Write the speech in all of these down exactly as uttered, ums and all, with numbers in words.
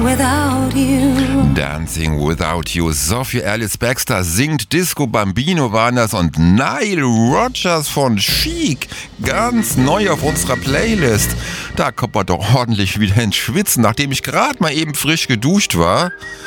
Dancing Without You. Dancing Without You. Sophie Ellis-Bextor singt, Disco Bambino waren das und Nile Rodgers von Chic. Ganz neu auf unserer Playlist. Da kommt man doch ordentlich wieder ins Schwitzen, nachdem ich gerade mal eben frisch geduscht war.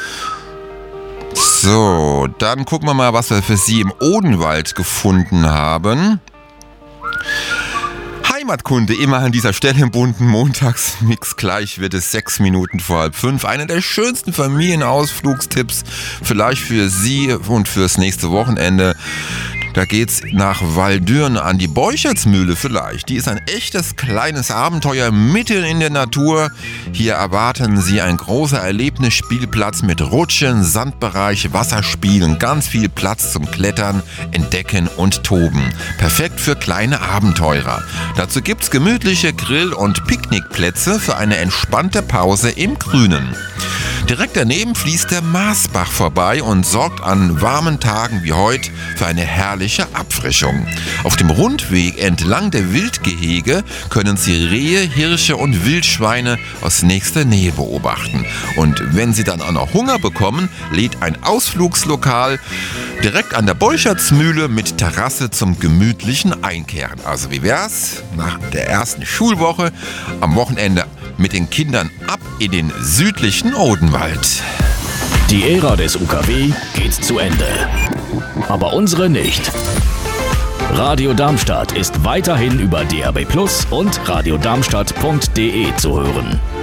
So, dann gucken wir mal, was wir für Sie im Odenwald gefunden haben. Heimatkunde, immer an dieser Stelle im bunten Montagsmix. Gleich wird es sechs Minuten vor halb fünf. Einer der schönsten Familienausflugstipps, vielleicht für Sie und fürs nächste Wochenende. Da geht's nach Waldürn an die Beuchertsmühle vielleicht. Die ist ein echtes kleines Abenteuer mitten in der Natur. Hier erwarten Sie ein großer Erlebnisspielplatz mit Rutschen, Sandbereich, Wasserspielen, ganz viel Platz zum Klettern, Entdecken und Toben. Perfekt für kleine Abenteurer. Dazu gibt's gemütliche Grill- und Picknickplätze für eine entspannte Pause im Grünen. Direkt daneben fließt der Marsbach vorbei und sorgt an warmen Tagen wie heute für eine herrliche Abfrischung. Auf dem Rundweg entlang der Wildgehege können Sie Rehe, Hirsche und Wildschweine aus nächster Nähe beobachten. Und wenn Sie dann auch noch Hunger bekommen, lädt ein Ausflugslokal direkt an der Beuchertsmühle mit Terrasse zum gemütlichen Einkehren. Also wie wär's? Nach der ersten Schulwoche am Wochenende mit den Kindern ab in den südlichen Odenwald. Die Ära des U K W geht zu Ende. Aber unsere nicht. Radio Darmstadt ist weiterhin über D A B Plus und radio darmstadt punkt de zu hören.